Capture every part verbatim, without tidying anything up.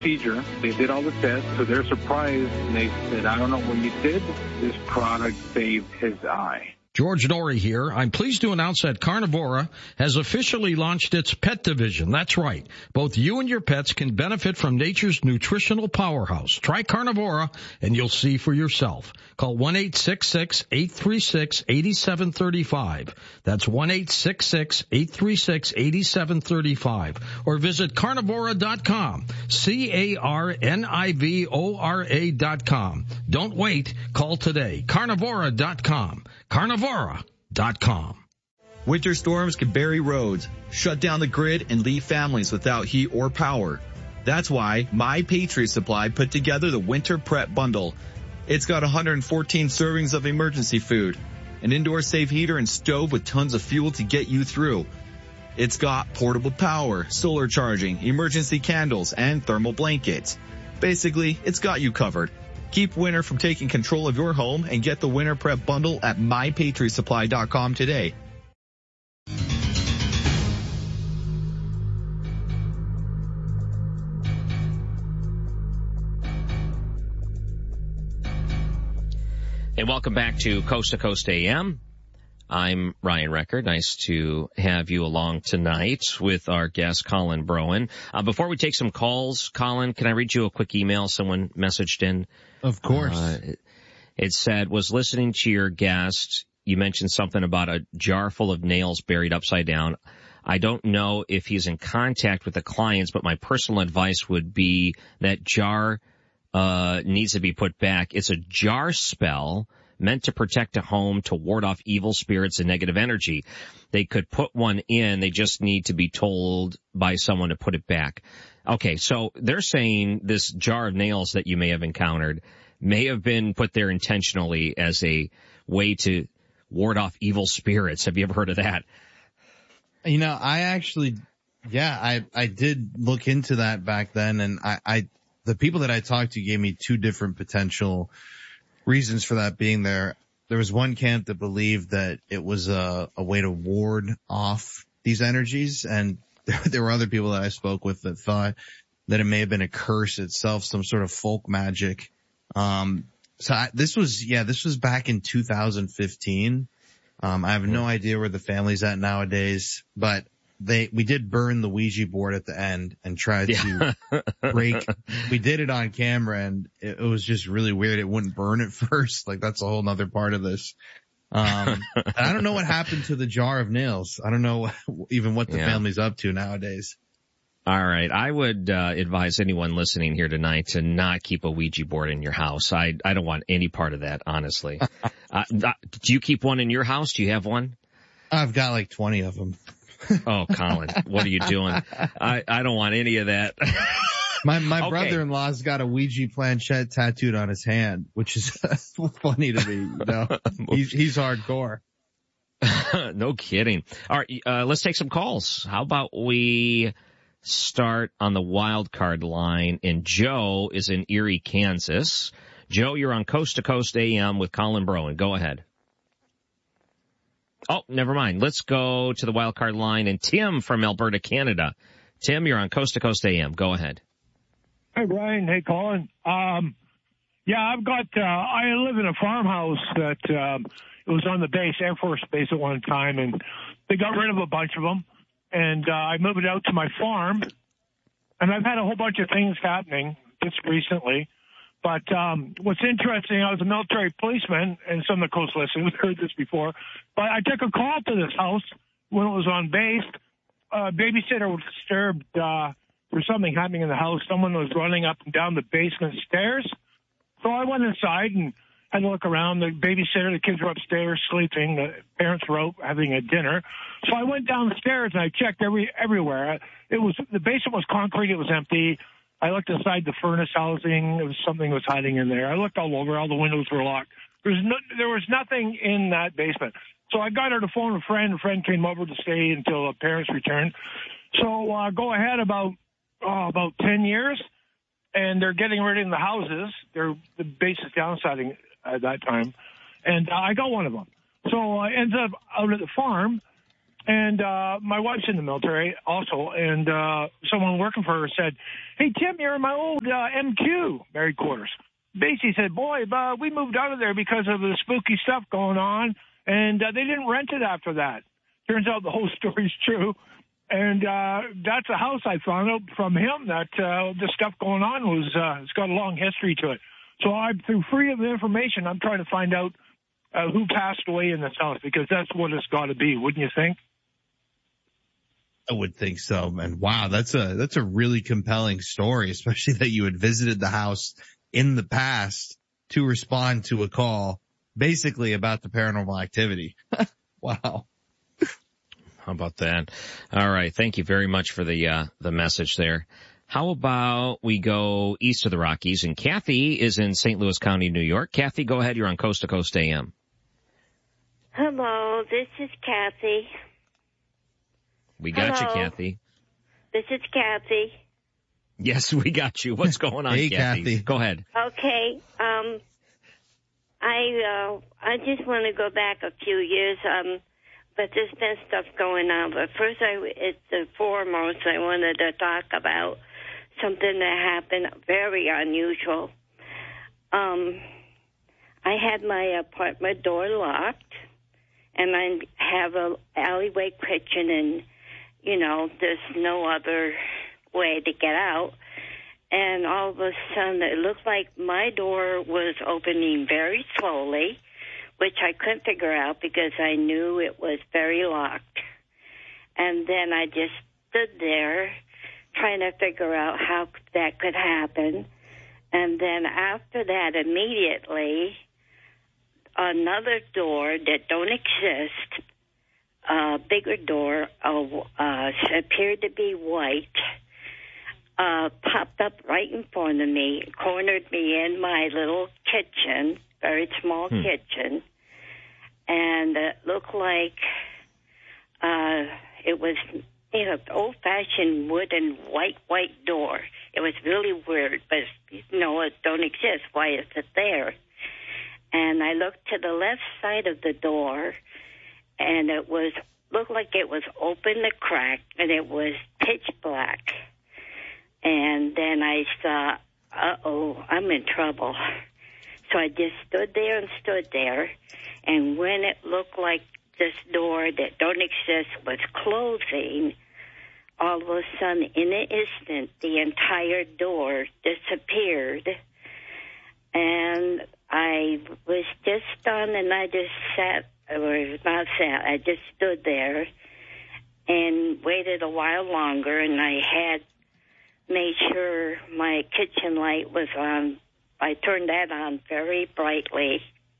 procedure. They did all the tests, so they're surprised, and they said, I don't know what you did. This product saved his eye. George Norrie here. I'm pleased to announce that Carnivora has officially launched its pet division. That's right. Both you and your pets can benefit from nature's nutritional powerhouse. Try Carnivora and you'll see for yourself. Call one eight six six, eight three six, eight seven three five. That's one eight six six, eight three six, eight seven three five. Or visit carnivora dot com. C A R N I V O R A dot com. Don't wait. Call today. carnivora dot com. carnivora dot com. Winter storms can bury roads, shut down the grid, and leave families without heat or power. That's why My Patriot Supply put together the Winter Prep Bundle. It's got one hundred fourteen servings of emergency food, an indoor safe heater and stove with tons of fuel to get you through. It's got portable power, solar charging, emergency candles, and thermal blankets. Basically, it's got you covered. Keep winter from taking control of your home and get the Winter Prep Bundle at my patriot supply dot com today. And welcome back to Coast to Coast A M. I'm Ryan Record. Nice to have you along tonight with our guest, Colin Broen. Uh, before we take some calls, Colin, can I read you a quick email someone messaged in? Of course. Uh, it, it said, was listening to your guest. You mentioned something about a jar full of nails buried upside down. I don't know if he's in contact with the clients, but my personal advice would be that jar uh needs to be put back. It's a jar spell meant to protect a home, to ward off evil spirits and negative energy. They could put one in. They just need to be told by someone to put it back. Okay, so they're saying this jar of nails that you may have encountered may have been put there intentionally as a way to ward off evil spirits. Have you ever heard of that? You know, I actually, yeah, I, I did look into that back then, and I, I, the people that I talked to gave me two different potential reasons for that being there. There was one camp that believed that it was a, a way to ward off these energies, and there, there were other people that I spoke with that thought that it may have been a curse itself, some sort of folk magic. Um, so I, this was, yeah, this was back in two thousand fifteen. Um, I have no idea where the family's at nowadays, but they, we did burn the Ouija board at the end and tried to yeah. break. We did it on camera, and it, it was just really weird. It wouldn't burn at first. Like, that's a whole nother part of this. Um, and I don't know what happened to the jar of nails. I don't know even what the yeah. family's up to nowadays. All right. I would uh, advise anyone listening here tonight to not keep a Ouija board in your house. I I don't want any part of that, honestly. uh, do you keep one in your house? Do you have one? I've got like twenty of them. Oh, Colin, what are you doing? I, I don't want any of that. My my okay. brother-in-law's got a Ouija planchette tattooed on his hand, which is funny to me. You know, he's he's hardcore. No kidding. All right, uh, let's take some calls. How about we start on the wild card line? And Joe is in Erie, Kansas. Joe, you're on Coast to Coast A M with Colin Broen. Go ahead. Oh, never mind. Let's go to the wild card line and Tim from Alberta, Canada. Tim, you're on Coast to Coast A M. Go ahead. Hey, Brian. Hey, Colin. Um, yeah, I've got, uh, I live in a farmhouse that, um, it was on the base, Air Force Base at one time, and they got rid of a bunch of them. And, uh, I moved it out to my farm, and I've had a whole bunch of things happening just recently. But um what's interesting, I was a military policeman, and some of the coast listeners heard this before, but I took a call to this house when it was on base. Uh, babysitter was disturbed. Uh, there was something happening in the house. Someone was running up and down the basement stairs. So I went inside and had a look around. The babysitter, the kids were upstairs sleeping. The parents were out having a dinner. So I went down the stairs and I checked every everywhere. It was the basement was concrete. It was empty. I looked inside the furnace housing. There was something was hiding in there. I looked all over. All the windows were locked. There was no, there was nothing in that basement. So I got her to phone a friend. A friend came over to stay until the parents returned. So uh, go ahead about oh, about ten years, and they're getting rid of the houses. They're the base is downsizing at that time, and uh, I got one of them. So I ended up out at the farm. And uh my wife's in the military also, and uh someone working for her said, "Hey, Tim, you're in my old uh, M Q, married quarters." Basically said, "Boy, uh, we moved out of there because of the spooky stuff going on, and uh, they didn't rent it after that." Turns out the whole story's true. And uh that's a house I found out from him that uh the stuff going on was, uh it's got a long history to it. So I'm, through freedom of information, I'm trying to find out uh, who passed away in this house, because that's what it's got to be, wouldn't you think? I would think so. And wow, that's a, that's a really compelling story, especially that you had visited the house in the past to respond to a call basically about the paranormal activity. Wow. How about that? All right. Thank you very much for the, uh, the message there. How about we go east of the Rockies, and Kathy is in Saint Louis County, New York. Kathy, go ahead. You're on Coast to Coast A M. Hello, this is Kathy. We got Hello. you, Kathy. This is Kathy. Yes, we got you. What's going on, hey, Kathy? Kathy? Go ahead. Okay, um, I uh, I just want to go back a few years, um, but there's been stuff going on. But first, I it's the foremost I wanted to talk about something that happened very unusual. Um, I had my apartment door locked, and I have a alleyway kitchen, and you know, there's no other way to get out. And all of a sudden, it looked like my door was opening very slowly, which I couldn't figure out because I knew it was very locked. And then I just stood there trying to figure out how that could happen. And then after that, immediately, another door that don't exist, a bigger door, uh, uh, appeared to be white, uh, popped up right in front of me, cornered me in my little kitchen, very small hmm. kitchen, and it looked like uh, it was, you know, old-fashioned wooden white, white door. It was really weird, but, you know, it don't exist. Why is it there? And I looked to the left side of the door, and it was looked like it was open a crack, and it was pitch black. And then I saw, uh-oh, I'm in trouble. So I just stood there and stood there, and when it looked like this door that don't exist was closing, all of a sudden, in an instant, the entire door disappeared. And I was just stunned, and I just sat, or not sat, I just stood there and waited a while longer, and I had made sure my kitchen light was on. I turned that on very brightly,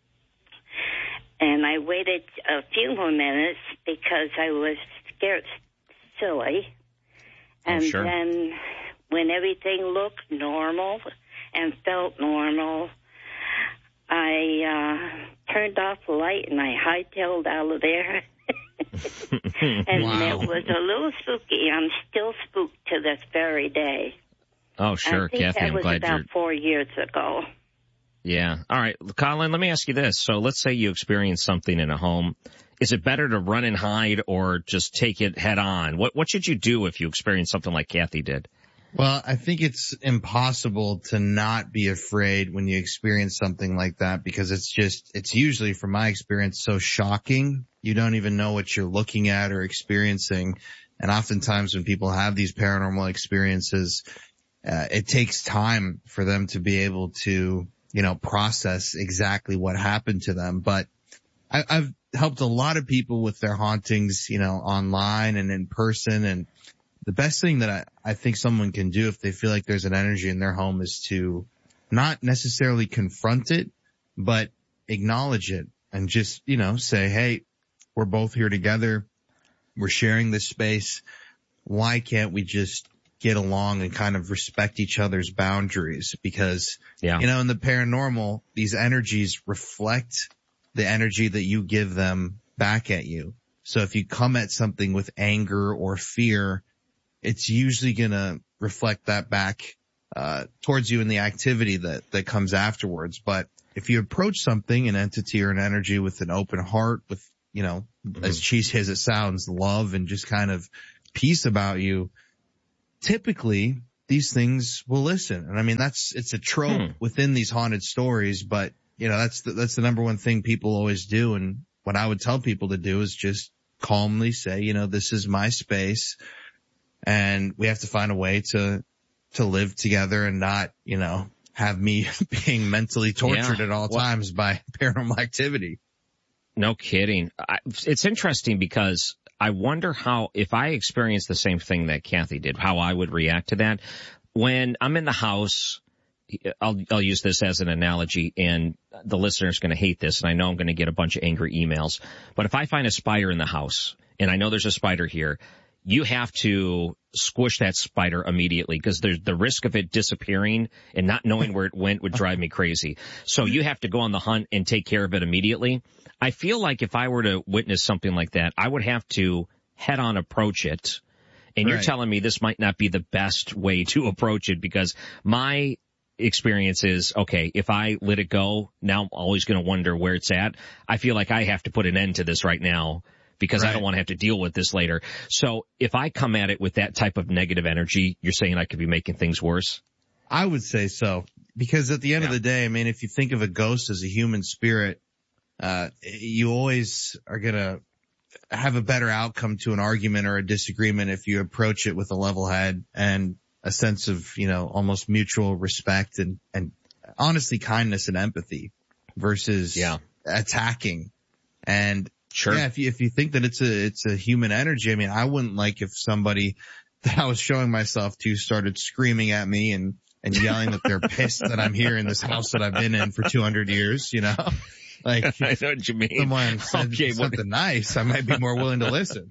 and I waited a few more minutes because I was scared silly. And oh, sure. then when everything looked normal and felt normal, I uh, turned off the light and I hightailed out of there. And wow. It was a little spooky. I'm still spooked to this very day. Oh, sure, I think Kathy. that I'm was glad about you're. four years ago. Yeah. All right, Colin. Let me ask you this. So, let's say you experience something in a home. Is it better to run and hide or just take it head on? What What should you do if you experience something like Kathy did? Well, I think it's impossible to not be afraid when you experience something like that, because it's just, it's usually, from my experience, so shocking. You don't even know what you're looking at or experiencing. And oftentimes when people have these paranormal experiences, uh, it takes time for them to be able to, you know, process exactly what happened to them. But I, I've helped a lot of people with their hauntings, you know, online and in person. And the best thing that I, I think someone can do if they feel like there's an energy in their home is to not necessarily confront it, but acknowledge it and just, you know, say, hey, we're both here together. We're sharing this space. Why can't we just get along and kind of respect each other's boundaries? Because, yeah. you know, in the paranormal, these energies reflect the energy that you give them back at you. So if you come at something with anger or fear, it's usually going to reflect that back uh towards you in the activity that, that comes afterwards. But if you approach something, an entity or an energy, with an open heart, with you know, mm-hmm. as cheesy as it sounds, love and just kind of peace about you, typically these things will listen. And I mean, that's, it's a trope hmm. within these haunted stories, but you know, that's the, that's the number one thing people always do. And what I would tell people to do is just calmly say, you know, this is my space and we have to find a way to, to live together and not, you know, have me being mentally tortured yeah. at all well, times by paranormal activity. No kidding. I, it's interesting because I wonder how, if I experienced the same thing that Kathy did, how I would react to that. When I'm in the house, I'll, I'll use this as an analogy, and the listener's going to hate this, and I know I'm going to get a bunch of angry emails. But if I find a spider in the house, and I know there's a spider here, you have to squish that spider immediately because there's the risk of it disappearing and not knowing where it went would drive me crazy. So you have to go on the hunt and take care of it immediately. I feel like if I were to witness something like that, I would have to head on approach it. And right. you're telling me this might not be the best way to approach it because my experience is, okay, if I let it go, now I'm always going to wonder where it's at. I feel like I have to put an end to this right now because right. I don't want to have to deal with this later. So if I come at it with that type of negative energy, you're saying I could be making things worse? I would say so. Because at the end yeah. of the day, I mean, if you think of a ghost as a human spirit, uh, you always are going to have a better outcome to an argument or a disagreement if you approach it with a level head and a sense of, you know, almost mutual respect and, and honestly kindness and empathy versus yeah. attacking. And sure. yeah, if you, if you think that it's a, it's a human energy, I mean, I wouldn't like if somebody that I was showing myself to started screaming at me and, and yelling that they're pissed that I'm here in this house that I've been in for two hundred years, you know? Like, I know what you mean. Someone said okay, something what... nice, I might be more willing to listen.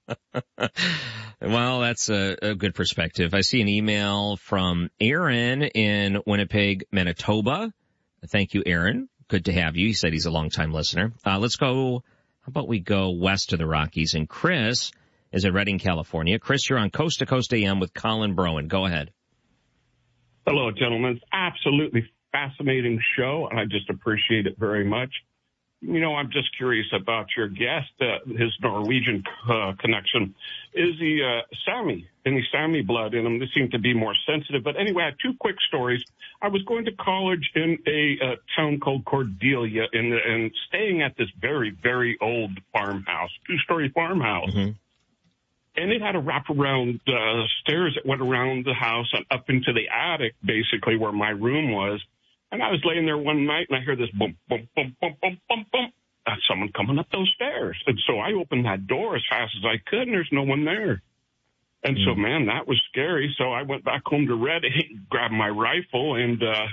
Well, that's a, a good perspective. I see an email from Aaron in Winnipeg, Manitoba. Thank you, Aaron. Good to have you. He said he's a longtime listener. Uh, let's go, how about we go west of the Rockies? And Chris is in Redding, California. Chris, you're on Coast to Coast A M with Colin Broen. Go ahead. Hello, gentlemen. It's absolutely fascinating show, and I just appreciate it very much. You know, I'm just curious about your guest, uh, his Norwegian uh, connection. Is he uh, Sami? Any Sami blood in him? They seem to be more sensitive. But anyway, I have two quick stories. I was going to college in a uh, town called Cordelia and, and staying at this very, very old farmhouse, two-story farmhouse. Mm-hmm. And it had a wraparound uh, stairs that went around the house and up into the attic, basically, where my room was. And I was laying there one night, and I hear this boom, boom, boom, boom, boom, boom, boom. That's someone coming up those stairs. And so I opened that door as fast as I could, and there's no one there. And mm. so, man, that was scary. So I went back home to Redding, grabbed my rifle, and uh,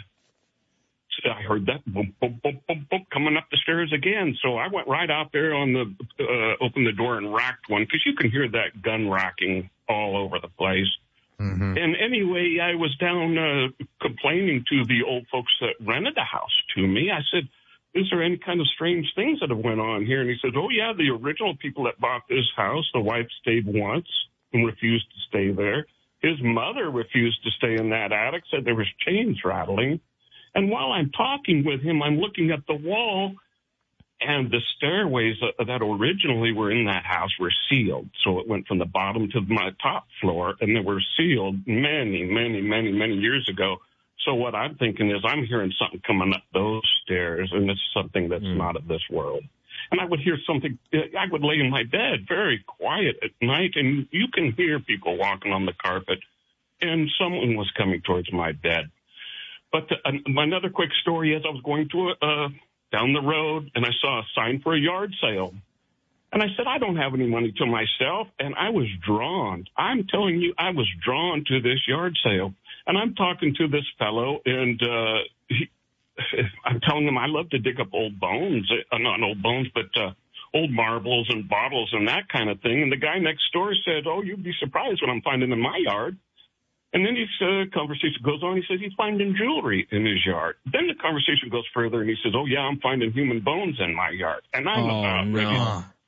I heard that boom, boom, boom, boom, boom, coming up the stairs again. So I went right out there on the, uh, opened the door and racked one, because you can hear that gun racking all over the place. Mm-hmm. And anyway, I was down uh, complaining to the old folks that rented the house to me. I said, is there any kind of strange things that have went on here? And he said, oh, yeah, the original people that bought this house, the wife stayed once and refused to stay there. His mother refused to stay in that attic, said there was chains rattling. And while I'm talking with him, I'm looking at the wall, and the stairways that originally were in that house were sealed. So it went from the bottom to my top floor, and they were sealed many, many, many, many years ago. So what I'm thinking is I'm hearing something coming up those stairs, and it's something that's mm. not of this world. And I would hear something, I would lay in my bed very quiet at night, and you can hear people walking on the carpet, and someone was coming towards my bed. But the, uh, another quick story is I was going to uh, down the road, and I saw a sign for a yard sale. And I said, I don't have any money to myself, and I was drawn. I'm telling you, I was drawn to this yard sale. And I'm talking to this fellow, and uh, he, I'm telling him I love to dig up old bones, uh, not old bones, but uh, old marbles and bottles and that kind of thing. And the guy next door said, oh, you'd be surprised what I'm finding in my yard. And then his uh, conversation goes on. He says he's finding jewelry in his yard. Then the conversation goes further, and he says, oh, yeah, I'm finding human bones in my yard. And I'm oh, about no. ready.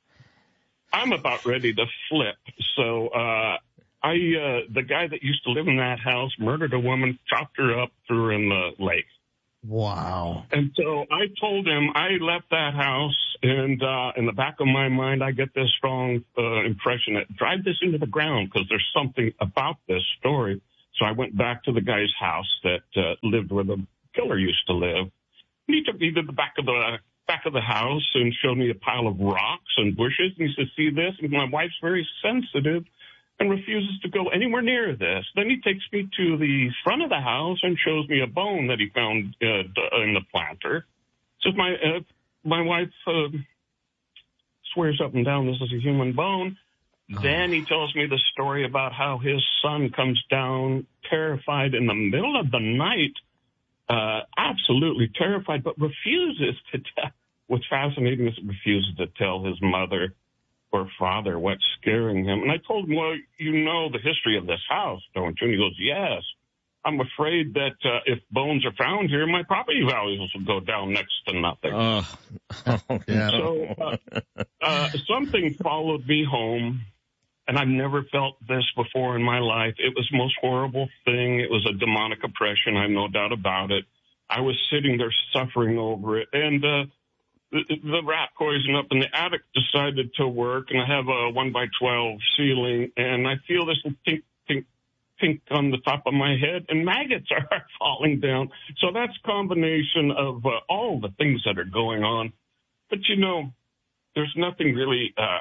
I'm about ready to flip. So uh, I, uh, the guy that used to live in that house murdered a woman, chopped her up, threw her in the lake. Wow. And so I told him I left that house And uh, in the back of my mind, I get this strong uh, impression that drive this into the ground because there's something about this story. So I went back to the guy's house that uh, lived where the killer used to live. And he took me to the back of the back of the house and showed me a pile of rocks and bushes. And he said, see this? And my wife's very sensitive and refuses to go anywhere near this. Then he takes me to the front of the house and shows me a bone that he found uh, in the planter. Says my uh, my wife uh, swears up and down this is a human bone. Oh. Then he tells me the story about how his son comes down terrified in the middle of the night, uh, absolutely terrified, but refuses to tell. What's fascinating is he refuses to tell his mother or father what's scaring him. And I told him, well, you know the history of this house, don't you? And he goes, yes. I'm afraid that uh, if bones are found here, my property values will go down next to nothing. Uh, oh, yeah. So uh, uh, something followed me home, and I've never felt this before in my life. It was the most horrible thing. It was a demonic oppression. I have no doubt about it. I was sitting there suffering over it, and uh, the, the rat poison up in the attic decided to work, and I have a one by twelve ceiling, and I feel this pink, pink, pink on the top of my head, and maggots are falling down. So that's a combination of uh, all the things that are going on. But, you know, there's nothing really. Uh,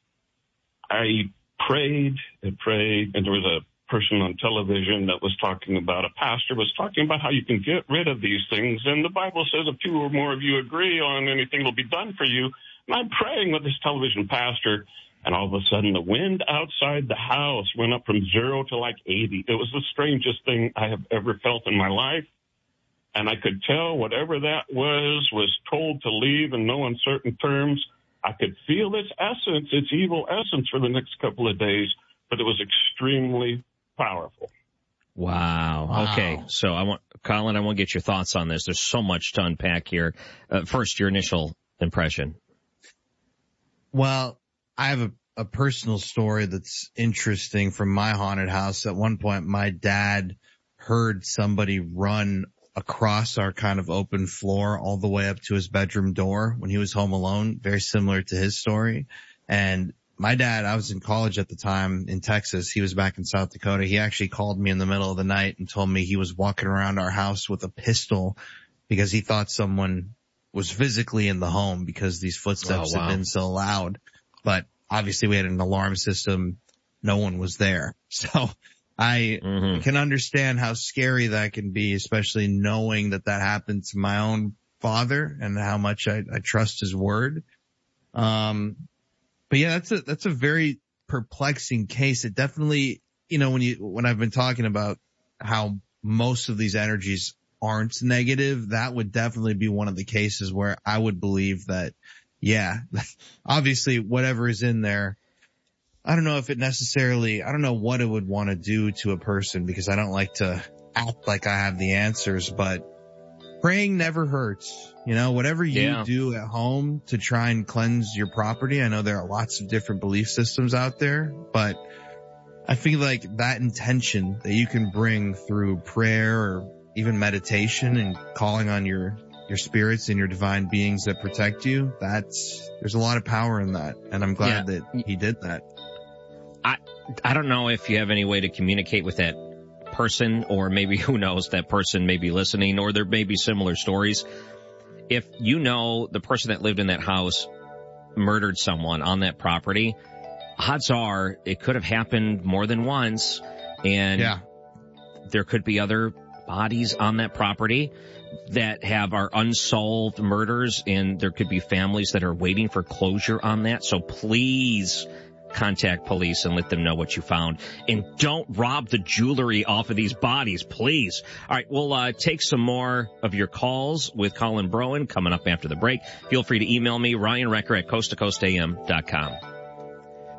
I prayed and prayed, and there was a person on television that was talking about, a pastor was talking about how you can get rid of these things. And the Bible says if two or more of you agree on anything will be done for you. And I'm praying with this television pastor, and all of a sudden the wind outside the house went up from zero to like eighty. It was the strangest thing I have ever felt in my life. And I could tell whatever that was, was told to leave in no uncertain terms. I could feel this essence, its evil essence for the next couple of days, but it was extremely powerful. Wow. wow. Okay. So I want, Colin, I want to get your thoughts on this. There's so much to unpack here. Uh, first, your initial impression. Well, I have a, a personal story that's interesting from my haunted house. At one point, my dad heard somebody run across our kind of open floor all the way up to his bedroom door when he was home alone, very similar to his story. And my dad, I was in college at the time in Texas. He was back in South Dakota. He actually called me in the middle of the night and told me he was walking around our house with a pistol because he thought someone was physically in the home because these footsteps oh, wow. had been so loud. But obviously we had an alarm system. No one was there. So I mm-hmm. can understand how scary that can be, especially knowing that that happened to my own father and how much I, I trust his word. Um, But yeah, that's a, that's a very perplexing case. It definitely, you know, when you, when I've been talking about how most of these energies aren't negative, that would definitely be one of the cases where I would believe that, yeah, obviously whatever is in there, I don't know if it necessarily, I don't know what it would want to do to a person because I don't like to act like I have the answers, but praying never hurts. You know, whatever you yeah. do at home to try and cleanse your property. I know there are lots of different belief systems out there, but I feel like that intention that you can bring through prayer or even meditation and calling on your, your spirits and your divine beings that protect you, that's, there's a lot of power in that. And I'm glad yeah. that he did that. I, I don't know if you have any way to communicate with that person, or maybe who knows, that person may be listening, or there may be similar stories. If you know the person that lived in that house murdered someone on that property, odds are it could have happened more than once, and yeah. there could be other bodies on that property that have our unsolved murders, and there could be families that are waiting for closure on that. So please contact police and let them know what you found. And don't rob the jewelry off of these bodies, please. All right, we'll uh, take some more of your calls with Colin Broen coming up after the break. Feel free to email me, Ryan Recker at coast to coast A M dot com.